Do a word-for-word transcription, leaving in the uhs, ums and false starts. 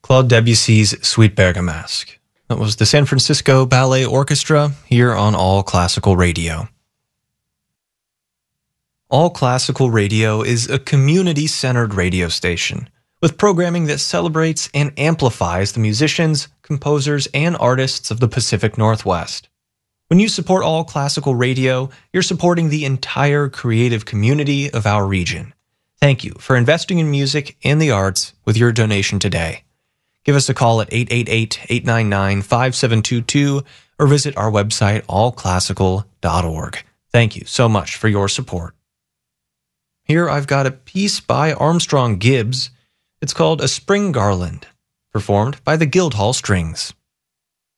Claude Debussy's Sweet Bergamasque. That was the San Francisco Ballet Orchestra here on All Classical Radio. All Classical Radio is a community-centered radio station with programming that celebrates and amplifies the musicians, composers, and artists of the Pacific Northwest. When you support All Classical Radio, you're supporting the entire creative community of our region. Thank you for investing in music and the arts with your donation today. Give us a call at eight eight eight, eight nine nine, five seven two two or visit our website, all classical dot org. Thank you so much for your support. Here I've got a piece by Armstrong Gibbs. It's called A Spring Garland, performed by the Guildhall Strings.